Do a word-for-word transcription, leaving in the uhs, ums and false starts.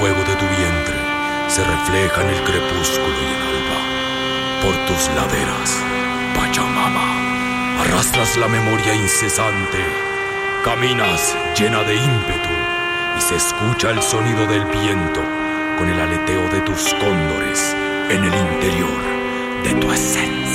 fuego de tu vientre se refleja en el crepúsculo y el alba. Por tus laderas, Pachamama, arrastras la memoria incesante. Caminas llena de ímpetu y se escucha el sonido del viento con el aleteo de tus cóndores en el interior de tu esencia.